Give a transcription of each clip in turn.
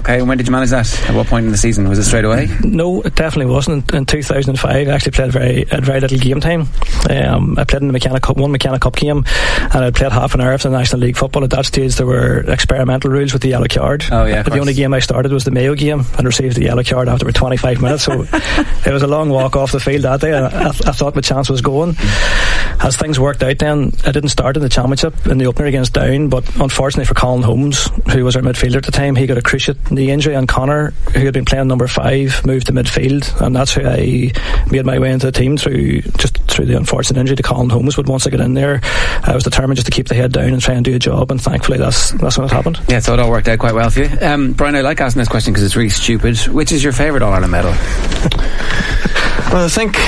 Okay, and when did you manage that? At what point in the season? Was it straight away? No, it definitely wasn't. In 2005 I actually played very little game time. I played in the one McKenna Cup game, and I played half an hour of the National League football. At that stage there were experimental rules with the yellow card. Oh yeah, but the only game I started was the Mayo game and received the yellow card after about 25 minutes, so it was a long walk off the field that day. I thought my chance was going. As things worked out then, I didn't start in the championship in the opener against Down, but unfortunately for Colin Holmes, who was our midfielder at the time, he got a cruciate knee injury, and Connor, who had been playing number 5, moved to midfield, and that's how I made my way into the team through the unfortunate injury to Colin Holmes. But once I got in there, I was determined just to keep the head down and try and do a job, and thankfully that's when it happened. Yeah, so it all worked out quite well for you. Brian, I like asking this question because it's really stupid. Which is your favourite All-Ireland medal? Well, I think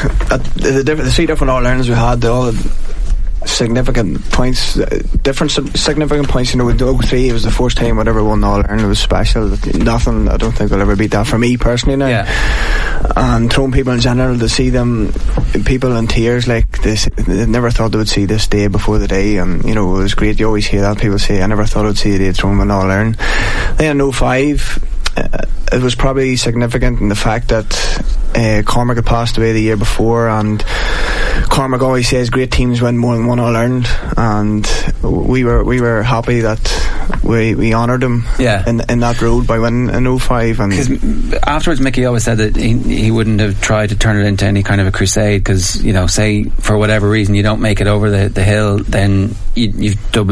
the 3 different All-Irelands we had, they all had significant points, different significant points. You know, with 03, it was the first time I'd ever won All-Ireland. It was special. Nothing, I don't think I'll ever beat that for me personally now. Yeah. And Tyrone people in general, to see them, people in tears like this, they never thought they would see this day before the day. And you know, it was great. You always hear that, people say, I never thought I'd see the day Tyrone win All-Ireland. Then in 05, it was probably significant in the fact that Cormac had passed away the year before, and Cormac always says great teams win more than one All-Ireland, and we were happy that we honoured him in that road by winning in 05. Because afterwards Mickey always said that he wouldn't have tried to turn it into any kind of a crusade, because, you know, say for whatever reason you don't make it over the hill, then you've got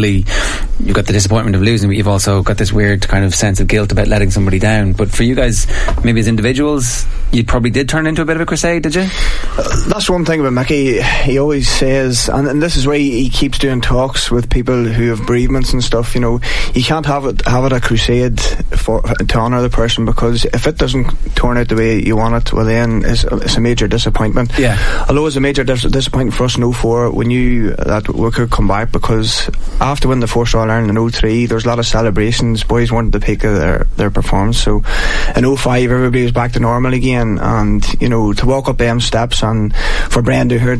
the disappointment of losing, but you've also got this weird kind of sense of guilt about letting somebody down. But for you guys, maybe as individuals, you probably did turn into a bit of a crusade, did you? That's one thing about Mickey. He always says, and this is why he keeps doing talks with people who have bereavements and stuff, you know, you can't have it a crusade to honour the person, because if it doesn't turn out the way you want it, well then it's a major disappointment. Yeah. Although it's a major disappointment for us in 04, we knew that we could come back, because after winning the first All-Ireland in 03, there was a lot of celebrations. Boys wanted to peak of their performance. So in 05, everybody was back to normal again, and you know, to walk up them steps, and for Brendan here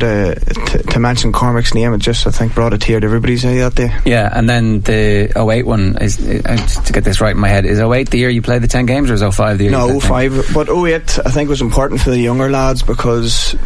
to mention Cormac's name, it just, I think, brought a tear to everybody's eye that day. Yeah, and then the 08 one is, to get this right in my head, is 08 the year you played the 10 games, or is 05 the year? No, 05, but 08 I think was important for the younger lads, because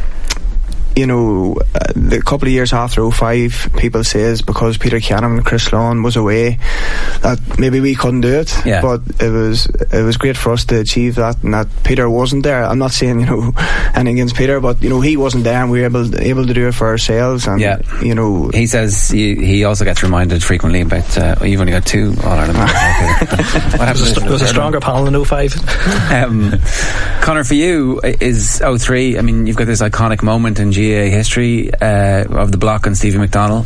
you know, the couple of years after 05, people says because Peter Cannon and Chris Lawn was away that maybe we couldn't do it. Yeah. But it was great for us to achieve that, and that Peter wasn't there. I'm not saying, you know, anything against Peter, but you know, he wasn't there, and we were able to do it for ourselves. And you know, he says he also gets reminded frequently about you've only got 2 All-Ireland. It was a stronger panel than 05. Conor, for you, is 03, I mean, you've got this iconic moment in GAA history of the block and Stevie McDonnell.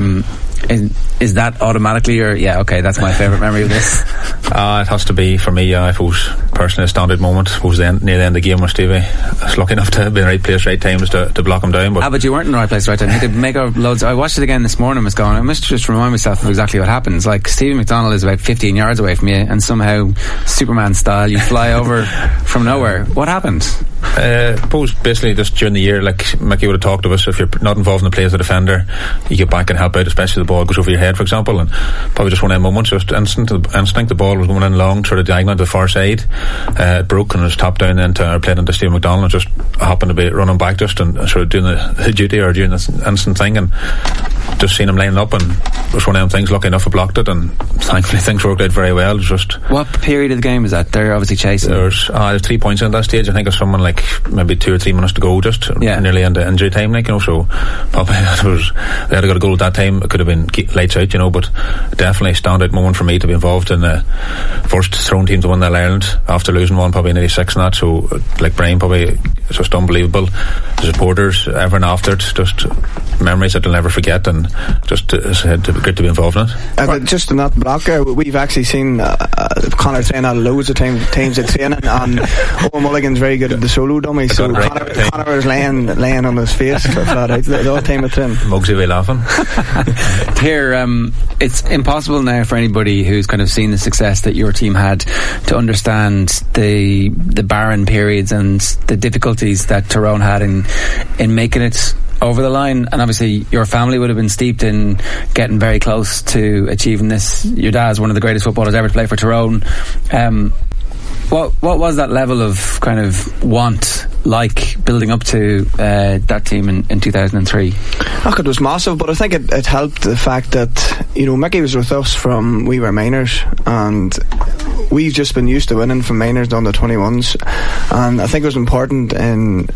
Is that automatically your that's my favourite memory of this? It has to be for me. I suppose personally a standard moment. I suppose near the end of the game where Stevie was lucky enough to be in the right place, right time, just to block him down. But you weren't in the right place, right time. You could make out loads. I watched it again this morning and was going, I must just remind myself of exactly what happens. Like, Stevie McDonnell is about 15 yards away from you, and somehow Superman style you fly over from nowhere. What happened? I suppose basically just during the year, like Mickey would have talked to us, if you're not involved in the play as a defender, you get back and help out, especially the ball goes over your head, for example. And probably just one of them moments, just instinct, the ball was going in long, sort of diagonal to the far side. It broke and it was tapped down into, played into Steve McDonnell, and just happened to be running back just and sort of doing the duty or doing this instant thing, and just seen him lining up, and it was one of them things. Lucky enough I blocked it, and thankfully things worked out very well. Just what period of the game is that? They're obviously chasing. There's 3 points in that stage. I think it's someone like maybe 2 or 3 minutes to go, just nearly into injury time, like, you know. So probably they had got a goal at that time. It could have been lights out, you know. But definitely a standout moment for me to be involved in the first thrown team to win that Ireland after losing one probably in 86 and that. So like Brian, probably it's just unbelievable. The supporters, everyone after it, just memories that I'll never forget, and just great to be involved in it. Just in that block, we've actually seen Conor train that loads of times at training, and Owen Mulligan's very good at the solo dummy, so Conor was laying on his face flat out the whole time at training. Mugsy way laughing. Here, it's impossible now for anybody who's kind of seen the success that your team had to understand the barren periods and the difficulties that Tyrone had in making it over the line. And obviously your family would have been steeped in getting very close to achieving this. Your dad's one of the greatest footballers ever to play for Tyrone. What was that level of kind of want like building up to that team in 2003? Look, it was massive, but I think it helped the fact that, you know, Mickey was with us from we were minors, and we've just been used to winning from minors down to 21s, and I think it was important in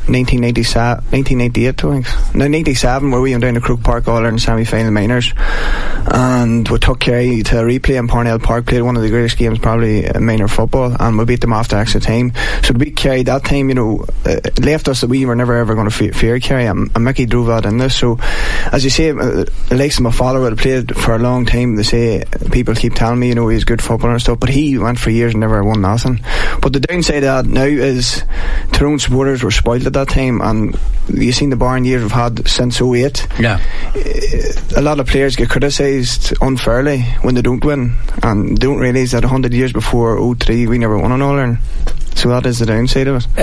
1987 where we went down to Croke Park All-Ireland semi-final minors, and we took Kerry to a replay in Parnell Park, played one of the greatest games probably in minor football, and we beat them after extra time. So to beat Kerry that time, you know, it left us that we were never ever going to fear Kerry, and Mickey drove that in this. So as you say, the likes of my father would have played for a long time. They say, people keep telling me, you know, he's a good footballer and stuff, but he went for years and never won nothing. But the downside of that now is Tyrone supporters were spoiled at that time, and you've seen the barring years we've had since 08. Yeah, a lot of players get criticised unfairly when they don't win, and they don't realise that 100 years before 03 we never won an All-Ireland. So that is the downside of it.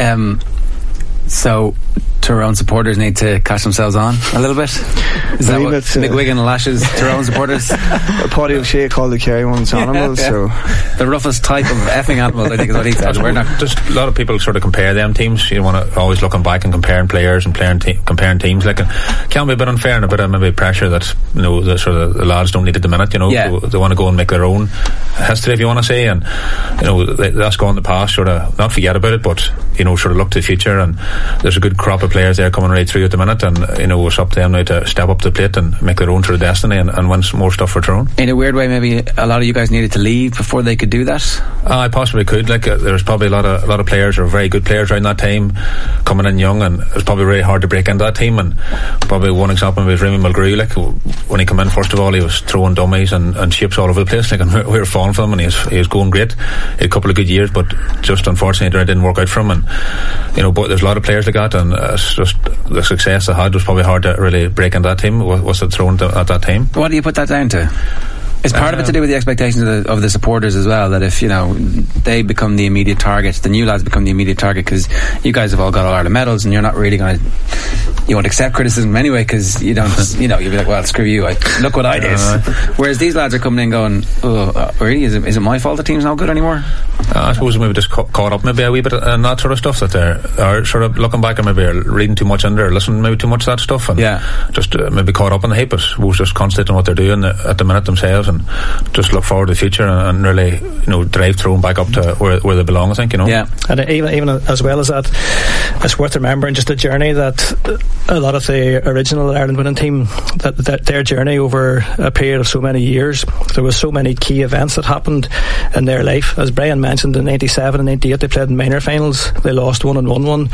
So Tyrone supporters need to catch themselves on a little bit. Is that what Mick Wigan lashes Tyrone supporters? Paddy O'Shea called the Kerry ones animals. So the roughest type of effing animals, I think, is what he said. We're not. Just a lot of people sort of compare them teams. You want to always looking back and comparing players and comparing teams. Like, it can be a bit unfair and a bit of maybe pressure that, you know, the sort of the lads don't need at the minute. You know, they want to go and make their own history, if you want to say, and you know that's gone in the past. Sort of not forget about it, but you know, sort of look to the future. And there's a good crop of players there coming right through at the minute, and you know, it's up to them now to step up to the plate and make their own sort of destiny and win some more stuff for Tyrone. In a weird way, maybe a lot of you guys needed to leave before they could do that. I possibly could. Like, there's probably a lot of players, or very good players around that time, coming in young, and it's probably really hard to break into that team. And probably one example was Remy Mulgrew. Like, when he came in, first of all, he was throwing dummies and shapes all over the place. Like, and we were falling for him, and he was going great. He had a couple of good years, but just unfortunately it didn't work out for him. And you know, but there's a lot of players like that, and it's just the success they had was probably hard to really break into that team. Was it thrown at that time? What do you put that down to? Is part of it to do with the expectations of the supporters as well, that if, you know, they become the immediate target, the new lads become the immediate target, because you guys have all got All-Ireland medals and you're not really going to, you won't accept criticism anyway, because you don't, you know, you'll be like, well, screw you, look what I did. Whereas these lads are coming in going, oh, really, is it my fault the team's not good anymore? I suppose maybe just caught up maybe a wee bit and that sort of stuff, that they're sort of looking back and maybe are reading too much into, or listening maybe too much to that stuff, and just maybe caught up on the hype, but suppose just concentrate on what they're doing at the minute themselves, and just look forward to the future and really, you know, drive Tyrone back up to where they belong, I think, you know. Yeah, and even as well as that, it's worth remembering just the journey that a lot of the original Ireland winning team, that their journey over a period of so many years, there was so many key events that happened in their life. As Brian mentioned, in 97 and 98 they played in minor finals, they lost one and won one.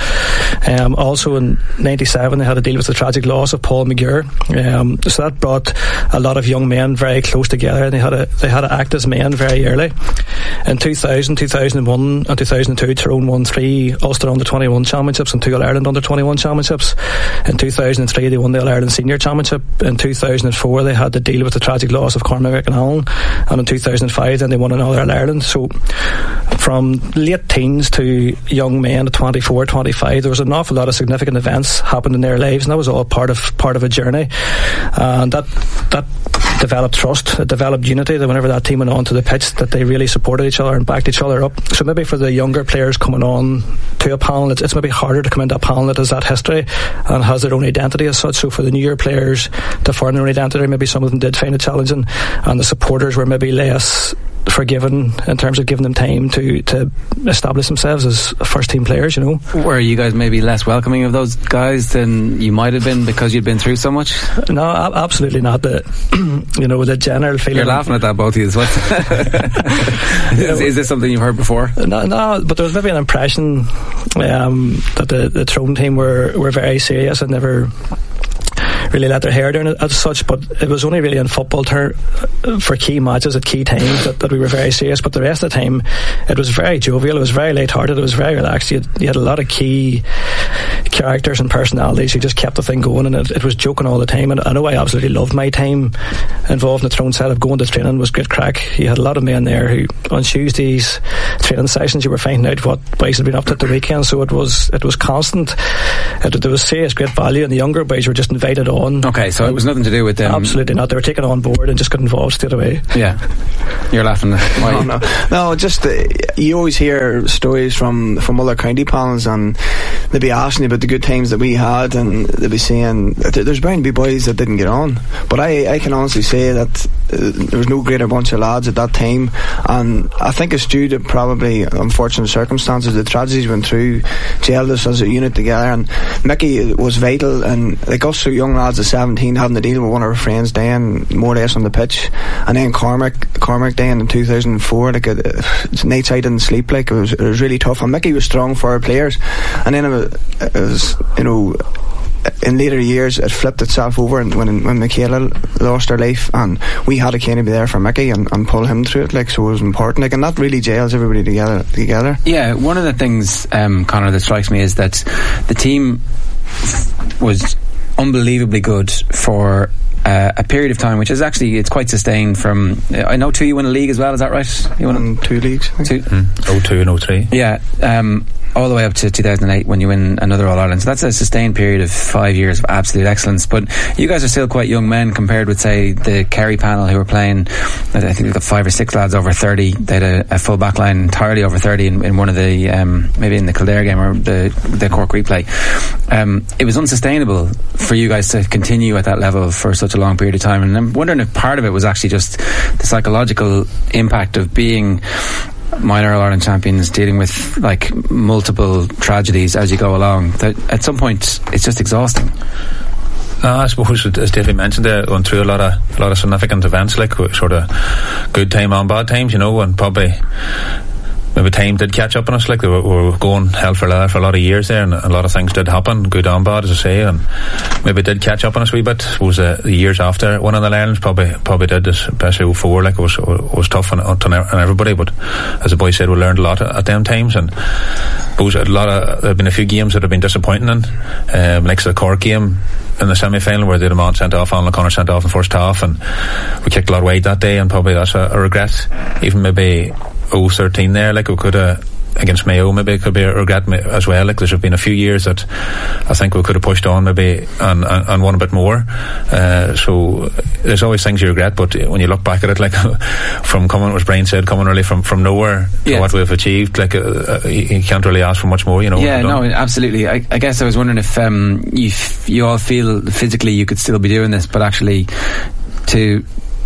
Also in 97 they had to deal with the tragic loss of Paul McGuire, so that brought a lot of young men very close together, and they had to act as men very early. In 2000, 2001 and 2002 Tyrone won 3 Ulster Under-21 championships and 2 All-Ireland Under-21 championships. In 2003 they won the All-Ireland Senior Championship. In 2004 they had to deal with the tragic loss of Cormac and Allen, and in 2005 then they won another All-Ireland. So from late teens to young men at 24, 25, there was an awful lot of significant events happened in their lives, and that was all part of a journey, and that developed trust, it developed unity, that whenever that team went on to the pitch, that they really supported each other and backed each other up. So maybe for the younger players coming on to a panel, it's maybe harder to come into a panel that has that history and has their own identity as such. So for the newer players to form their own identity, maybe some of them did find it challenging, and the supporters were maybe less forgiven in terms of giving them time to establish themselves as first team players, you know. Were you guys maybe less welcoming of those guys than you might have been because you'd been through so much? No, absolutely not. You know, the general feeling. You're laughing at that, both of you. Is this something you've heard before? No, but there was maybe an impression that the Tyrone team were very serious and never really let their hair down as such, but it was only really in football for key matches at key times that we were very serious. But the rest of the time it was very jovial, it was very light-hearted, it was very relaxed. You had a lot of key characters and personalities who just kept the thing going, and it was joking all the time. And I know I absolutely loved my time involved in the Tyrone side of going to training. Was great crack. You had a lot of men there who on Tuesdays training sessions you were finding out what boys had been up to the weekend, so it was constant. There was serious great value, and the younger boys were just invited on. Okay, so it was nothing to do with them. Absolutely not. They were taken on board and just got involved straight away. Yeah. You're laughing. Why? No, just you always hear stories from other county panels, and they'd be asking you about the good times that we had, and they'd be saying there's bound to be boys that didn't get on, but I can honestly say that there was no greater bunch of lads at that time, and I think it's due to probably unfortunate circumstances. The tragedies went through, jailed us as a unit together, and Mickey was vital, and like us young lads at 17 having to deal with one of our friends dying more or less on the pitch, and then Cormac dying in 2004, like nights I didn't sleep, like it was really tough, and Mickey was strong for our players, and then it was you know, in later years it flipped itself over, and when Michaela lost her life, and we had to kind of be there for Mickey and pull him through it, like, so it was important, like, and that really gels everybody together. Yeah, one of the things, Conor, that strikes me is that the team was unbelievably good for a period of time, which is actually, it's quite sustained from, I know too, you won a league as well, is that right? You won 2 leagues, I think. 02 and 03. Yeah, all the way up to 2008 when you win another All-Ireland. So that's a sustained period of 5 years of absolute excellence. But you guys are still quite young men compared with, say, the Kerry panel who were playing, I think they've got 5 or 6 lads over 30. They had a full back line entirely over 30 in one of the, maybe in the Kildare game or the Cork replay. It was unsustainable for you guys to continue at that level for such a long period of time. And I'm wondering if part of it was actually just the psychological impact of being minor All-Ireland champions, dealing with like multiple tragedies as you go along, that at some point it's just exhausting. I suppose, as Davey mentioned there, going through a lot of significant events, like sort of good time and bad times, you know, and probably maybe time did catch up on us, like we were going hell for leather for a lot of years there, and a lot of things did happen, good and bad, as I say, and maybe did catch up on us a wee bit. I suppose the years after winning the Lions probably did, especially 04, like it was tough on everybody, but as the boys said, we learned a lot at them times, and I suppose there have been a few games that have been disappointing in, next to the Cork game in the semi-final where they had a man sent off, Alan O'Connor sent off in the first half, and we kicked a lot wide that day, and probably that's a regret. Even maybe 0-13 there, like we could have against Mayo, maybe it could be a regret as well. Like there's been a few years that I think we could have pushed on maybe and won a bit more, so there's always things you regret, but when you look back at it, like from coming, as Brian said, coming really from nowhere to what we've achieved, like you can't really ask for much more, you know. Yeah, no, absolutely. I guess I was wondering if you all feel physically you could still be doing this, but actually to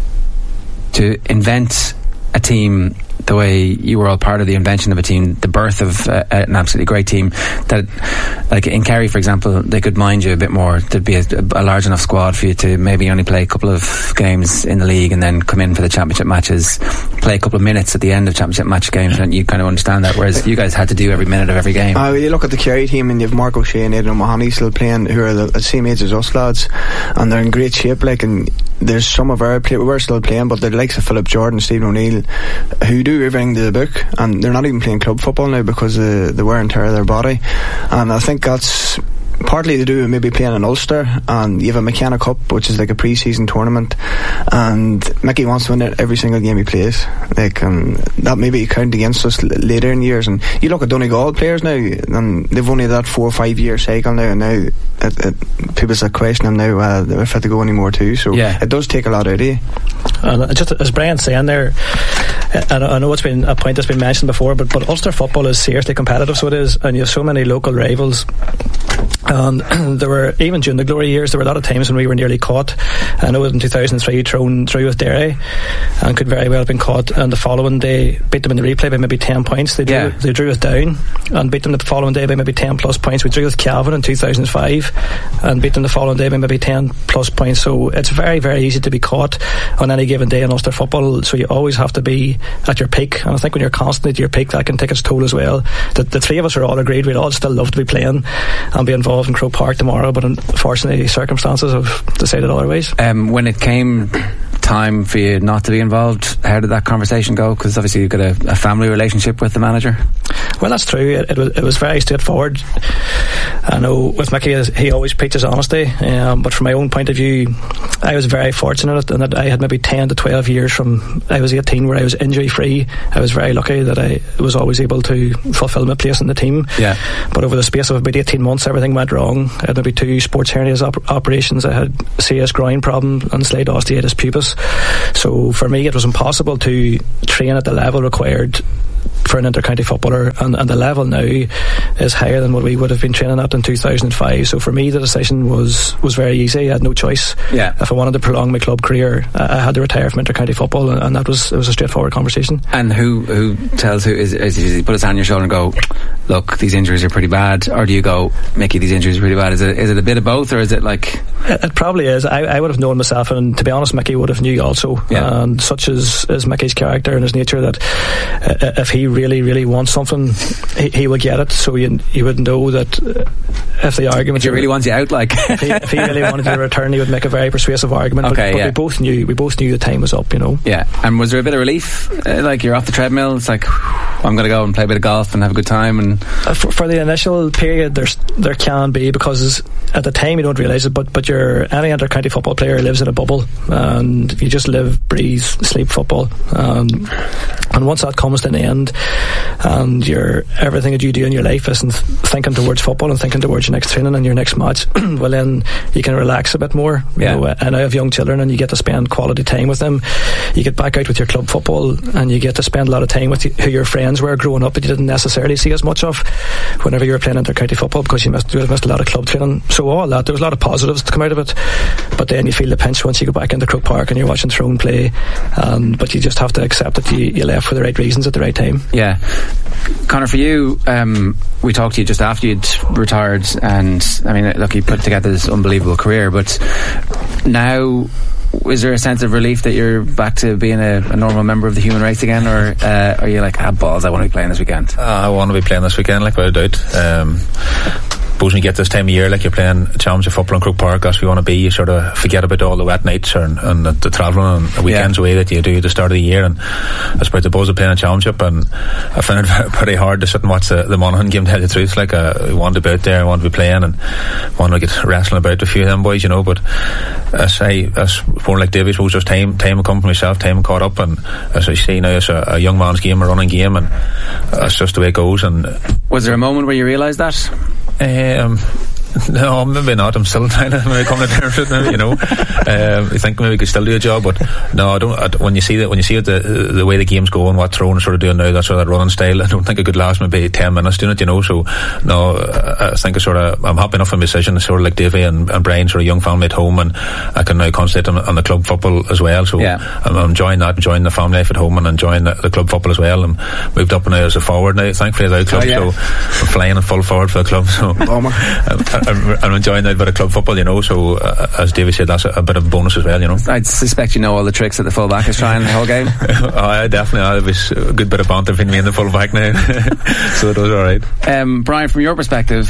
invent a team the way you were all part of the invention of a team, the birth of an absolutely great team, that like in Kerry, for example, they could mind you a bit more. There'd be a large enough squad for you to maybe only play a couple of games in the league and then come in for the championship matches, play a couple of minutes at the end of championship match games, and you kind of understand that, whereas you guys had to do every minute of every game. You look at the Kerry team and you have Mark O'Shea and Aidan O'Mahony still playing, who are the same age as us lads, and they're in great shape, like, and there's some of our players we're still playing, but the likes of Philip Jordan, Stephen O'Neill, who do everything to the book, and they're not even playing club football now because of the wear and tear of their body, and I think that's partly to do with maybe playing in Ulster, and you have a McKenna Cup, which is like a pre-season tournament, and Mickey wants to win it every single game he plays, like, that maybe count against us later in years. And you look at Donegal players now, and they've only that 4 or 5 year cycle now, and now people's are questioning them now if they have to go anymore too, so it does take a lot out of you. And just as Brian's saying there, I know it's been a point that's been mentioned before, but Ulster football is seriously competitive, so it is, and you have so many local rivals. And there were, even during the glory years, there were a lot of times when we were nearly caught. I know in 2003 Tyrone drew with Derry and could very well have been caught, and the following day beat them in the replay by maybe 10 points. They drew us down and beat them the following day by maybe 10 plus points. We drew with Cavan in 2005 and beat them the following day by maybe 10 plus points. So it's very, very easy to be caught on any given day in Ulster football, so you always have to be at your peak, and I think when you're constantly at your peak, that can take its toll as well. The three of us are all agreed we'd all still love to be playing and be involved in Croke Park tomorrow, but unfortunately circumstances have decided otherwise. When it came time for you not to be involved, how did that conversation go? Because obviously you've got a family relationship with the manager. Well, that's true. It was very straightforward. I know with Mickey, he always preaches honesty, but from my own point of view, I was very fortunate in that I had maybe 10 to 12 years from I was 18 where I was injury free. I was very lucky that I was always able to fulfil my place in the team. Yeah. But over the space of about 18 months, everything went wrong. I had maybe 2 sports hernias operations. I had serious groin problem and slight osteitis pubis. So for me, it was impossible to train at the level required for an inter-county footballer, and the level now is higher than what we would have been training at in 2005. So for me, the decision was very easy. I had no choice. Yeah. If I wanted to prolong my club career, I had to retire from inter-county football, and it was a straightforward conversation. And who tells who? Is he put his hand on your shoulder and go, look, these injuries are pretty bad? Or do you go, Mickey, these injuries are pretty bad? Is it a bit of both, or is it like... It probably is. I would have known myself, and to be honest, Mickey would have knew also. Yeah. And such is Mickey's character and his nature, that if he really wants something, he will get it. So you would know that if the argument... If he really wants you out, like... if he really wanted to return, he would make a very persuasive argument. Okay, but yeah. we both knew the time was up, you know. Yeah. And was there a bit of relief? Like, you're off the treadmill, it's like, I'm going to go and play a bit of golf and have a good time. And for the initial period, there can be, because at the time you don't realise it, but any inter-county football player lives in a bubble, and you just live, breathe, sleep football. And once that comes to an end, and everything that you do in your life isn't thinking towards football and thinking towards your next training and your next match, well, then you can relax a bit more. Yeah. You know, and I have young children, and you get to spend quality time with them. You get back out with your club football, and you get to spend a lot of time with who your friends were growing up that you didn't necessarily see as much of whenever you were playing inter-county football, because you would have missed a lot of club training. So all that, there was a lot of positives to come out of it, but then you feel the pinch once you go back into Croke Park and you're watching Tyrone play, but you just have to accept that you left for the right reasons at the right time. Yeah. Conor, for you, we talked to you just after you'd retired, and I mean, look, you put together this unbelievable career, but now, is there a sense of relief that you're back to being a normal member of the human race again, or are you like, balls, I want to be playing this weekend? I want to be playing this weekend, like, without a doubt. Suppose when you get this time of year, like you're playing championship football in Croke Park, that's where you want to be. You sort of forget about all the wet nights and the travelling and the weekends away that you do at the start of the year. And I suppose the buzz of playing a championship, and I found it pretty hard to sit and watch the Monaghan game, to tell you the truth. Like, I wanted to be out there, I wanted to be playing, and wanted to get wrestling about with a few of them boys, you know. But as more like Davey, I suppose there's time will come for myself, time caught up, and as I say now, it's a young man's game, a running game, and that's just the way it goes. And was there a moment where you realised that? No, maybe not. I'm still trying to come to terms with it, you know. I think maybe we could still do a job, but no, I don't. When you see the way the game's going, what Tyrone is sort of doing now, that sort of running style, I don't think it could last maybe 10 minutes doing it, you know. So no, I think I'm happy enough in my decision. Sort of like Davey and Brian, sort of young family at home, and I can now concentrate on the club football as well. So yeah. I'm enjoying that, enjoying the family life at home, and enjoying the club football as well. I'm moved up now as a forward now, thankfully, at the club. So I'm flying in full forward for the club. So I'm enjoying that bit of club football, you know. So as David said, that's a bit of a bonus as well, you know. I'd suspect you know all the tricks that the full-back is trying the whole game. I definitely. There was a good bit of banter between me and the full-back now. So it was alright. Brian, from your perspective,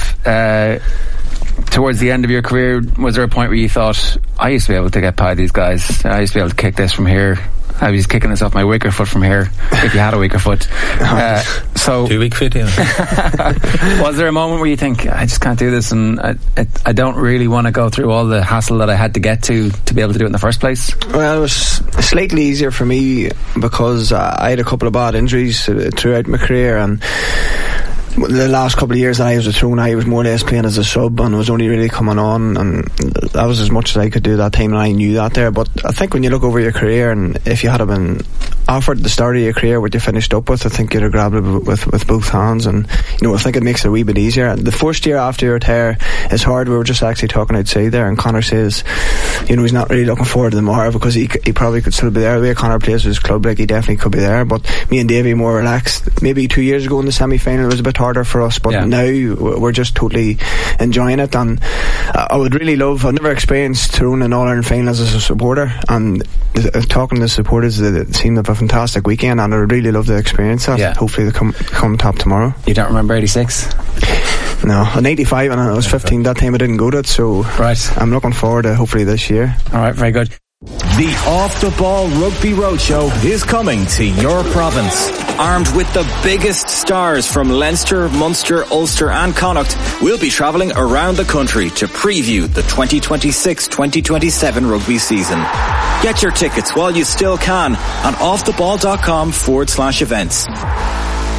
towards the end of your career, was there a point where you thought, I used to be able to get by these guys, I used to be able to kick this from here, I was kicking this off my weaker foot from here, if you had a weaker foot? So 2 weak feet, yeah. Was there a moment where you think, I just can't do this, and I don't really want to go through all the hassle that I had to get to be able to do it in the first place? Well, it was slightly easier for me because I had a couple of bad injuries throughout my career, and the last couple of years that I was at Tyrone, I was more or less playing as a sub and was only really coming on, and that was as much as I could do that time, and I knew that there. But I think when you look over your career, and if you had been offered at the start of your career what you finished up with, I think you'd have grabbed it with both hands, and you know, I think it makes it a wee bit easier. The first year after you retire is hard. We were just actually talking outside there, and Conor says, you know, he's not really looking forward to tomorrow because he probably could still be there. The way Conor plays with his club, like, he definitely could be there. But me and Davey more relaxed. Maybe 2 years ago in the semi-final it was a bit harder for us, but now we're just totally enjoying it. And I would really love, I've never experienced Tyrone in All-Ireland finals as a supporter, and talking to the supporters, it seemed to have a fantastic weekend, and I would really love to experience that. Hopefully they come top tomorrow. You don't remember 86? No, in 85, and I was 15 that time, I didn't go to it, so right. I'm looking forward to hopefully this year. Alright, very good. The Off the Ball Rugby Roadshow is coming to your province. Armed with the biggest stars from Leinster, Munster, Ulster and Connacht, we'll be travelling around the country to preview the 2026-2027 rugby season. Get your tickets while you still can on offtheball.com/events.